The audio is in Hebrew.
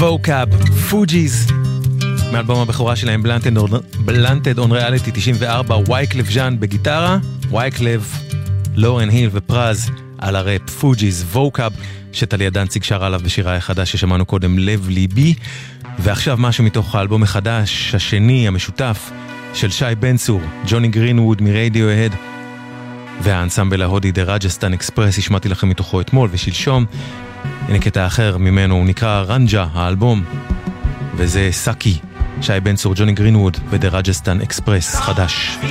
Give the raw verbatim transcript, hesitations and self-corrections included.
vocab, פוג'יז, מאלבום הבכורה שלהם Blunted on Reality תשעים וארבע, וייקלב ז'אן בגיטרה, וייקלב, לורן היל ופרז על הראפ, פוג'יז, vocab, שטליה דנציג שר עליו בשירה החדש ששמענו קודם, לב ליבי. ועכשיו משהו מתוך האלבום החדש, השני, המשותף, של שי בן צור, ג'וני גרינווד מרדיוהד, והאנסמבל ההודי The Rajasthan Express, השמעתי לכם מתוכו אתמול ושלשום. הנה קטע אחר ממנו, הוא נקרא רנג'ה, האלבום, וזה סאקי, שי בן צור, ג'וני גרינווד ו-The Rajasthan Express חדש.